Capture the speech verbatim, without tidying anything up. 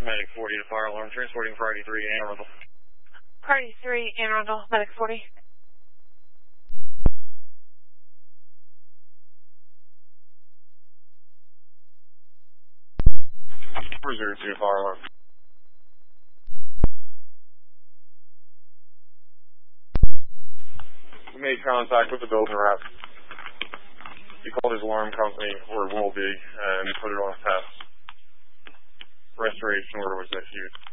Medic forty to fire alarm, transporting Priority three, Anne Arundel. Priority three, Anne Arundel, Medic forty. four zero two, fire alarm. We made contact with the building rep. He called his alarm company, or will be, and put it on test. Restoration order was issued.